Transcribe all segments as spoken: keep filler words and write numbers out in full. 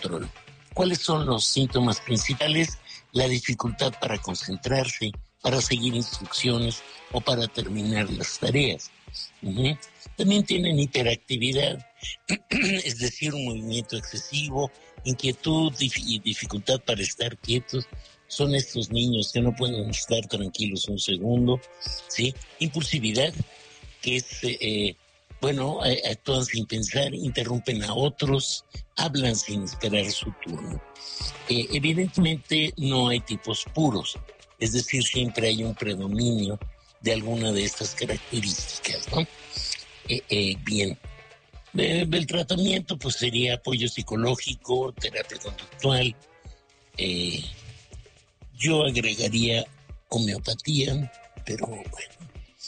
control. ¿Cuáles son los síntomas principales? La dificultad para concentrarse, para seguir instrucciones o para terminar las tareas. Uh-huh. También tienen hiperactividad, es decir, un movimiento excesivo, inquietud y dificultad para estar quietos. Son estos niños que no pueden estar tranquilos un segundo, ¿sí? Impulsividad, que es, eh, bueno, actúan sin pensar, interrumpen a otros, hablan sin esperar su turno. Eh, evidentemente no hay tipos puros, es decir, siempre hay un predominio de alguna de estas características, ¿no? Eh, eh, bien, eh, el tratamiento pues sería apoyo psicológico, terapia conductual, eh, yo agregaría homeopatía, pero bueno,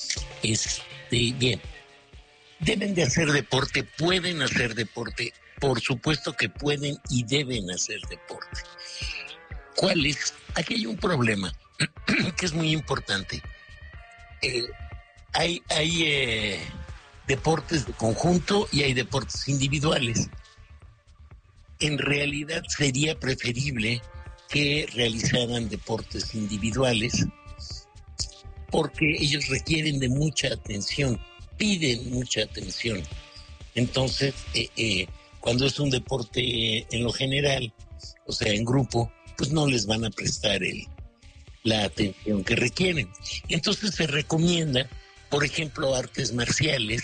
este, bien, deben de hacer deporte, pueden hacer deporte, por supuesto que pueden y deben hacer deporte. ¿Cuál es? Aquí hay un problema que es muy importante. Eh, hay hay eh, deportes de conjunto y hay deportes individuales. En realidad sería preferible que realizaran deportes individuales porque ellos requieren de mucha atención, piden mucha atención. Entonces, eh, eh, cuando es un deporte eh, en lo general, o sea, en grupo, pues no les van a prestar el, la atención que requieren. Entonces se recomienda, por ejemplo, artes marciales,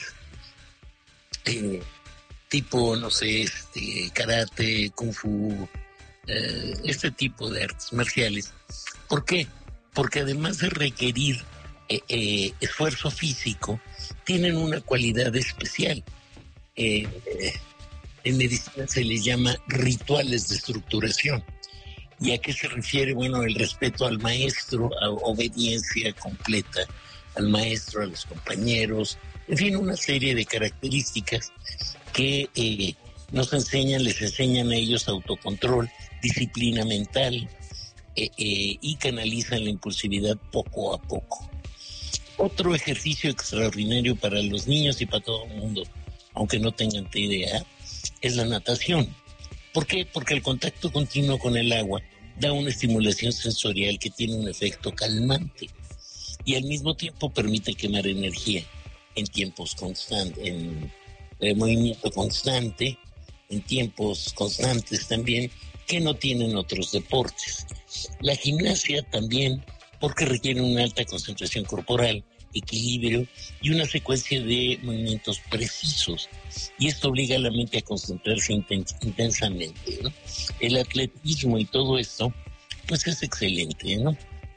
eh, tipo, no sé, este, karate, kung fu, eh, este tipo de artes marciales. ¿Por qué? Porque además de requerir eh, eh, esfuerzo físico, tienen una cualidad especial. Eh, eh, en medicina se les llama rituales de estructuración. ¿Y a qué se refiere? Bueno, el respeto al maestro, a obediencia completa al maestro, a los compañeros, en fin, una serie de características que eh, nos enseñan, les enseñan a ellos autocontrol, disciplina mental eh, eh, y canalizan la impulsividad poco a poco. Otro ejercicio extraordinario para los niños y para todo el mundo, aunque no tengan T D A, es la natación. ¿Por qué? Porque el contacto continuo con el agua da una estimulación sensorial que tiene un efecto calmante y al mismo tiempo permite quemar energía en tiempos constantes, en eh, movimiento constante, en tiempos constantes también, que no tienen otros deportes. La gimnasia también, porque requiere una alta concentración corporal, equilibrio y una secuencia de movimientos precisos. Y esto obliga a la mente a concentrarse intens- intensamente, ¿no? El atletismo y todo esto, pues es excelente, ¿no?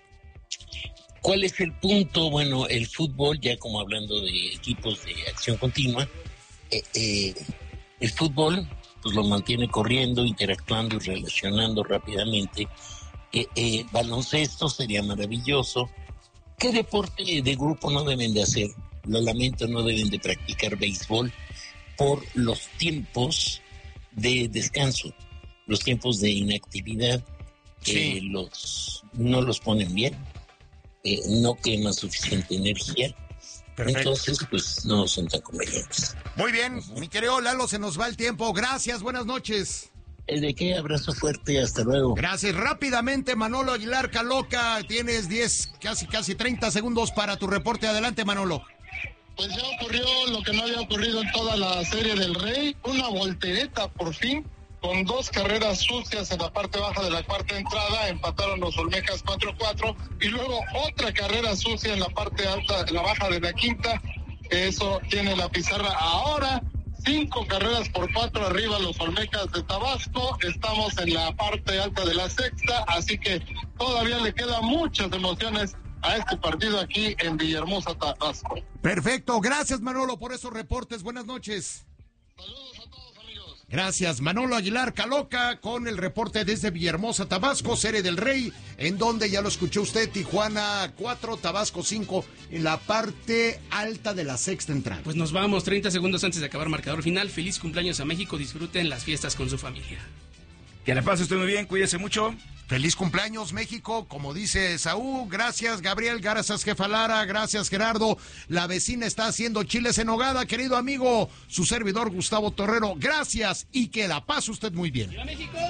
¿Cuál es el punto? Bueno, el fútbol, ya como hablando de equipos de acción continua, eh, eh, el fútbol pues lo mantiene corriendo, interactuando y relacionando rápidamente. Eh, eh, baloncesto sería maravilloso. ¿Qué deporte de grupo no deben de hacer? Lo lamento, no deben de practicar béisbol por los tiempos de descanso, los tiempos de inactividad, que sí. los, no los ponen bien, eh, no queman suficiente energía. Perfecto. Entonces, pues no son tan convenientes. Muy bien, uh-huh. Mi querido Lalo, se nos va el tiempo. Gracias, buenas noches. ¿De qué? Abrazo fuerte, hasta luego. Gracias. Rápidamente, Manolo Aguilar Caloca, tienes diez, casi casi treinta segundos para tu reporte. Adelante, Manolo. Pues ya ocurrió lo que no había ocurrido en toda la Serie del Rey, una voltereta por fin, con dos carreras sucias en la parte baja de la cuarta entrada, empataron los Olmecas cuatro cuatro, y luego otra carrera sucia en la parte alta, en la baja de la quinta, eso tiene la pizarra ahora. Cinco carreras por cuatro arriba los Olmecas de Tabasco. Estamos en la parte alta de la sexta, así que todavía le quedan muchas emociones a este partido aquí en Villahermosa, Tabasco. Perfecto, gracias Manolo por esos reportes. Buenas noches. Saludos a todos, amigos. Gracias, Manolo Aguilar Caloca con el reporte desde Villahermosa, Tabasco, Serie del Rey, en donde ya lo escuchó usted, Tijuana cuatro, Tabasco cinco, en la parte alta de la sexta entrada. Pues nos vamos, treinta segundos antes de acabar marcador final. Feliz cumpleaños a México, disfruten las fiestas con su familia. Que la pase usted muy bien, cuídese mucho. Feliz cumpleaños, México, como dice Saúl. Gracias, Gabriel. Gracias, Jefa Lara. Gracias, Gerardo. La vecina está haciendo chiles en nogada, querido amigo. Su servidor, Gustavo Torrero. Gracias y que la pase usted muy bien. ¡Viva México!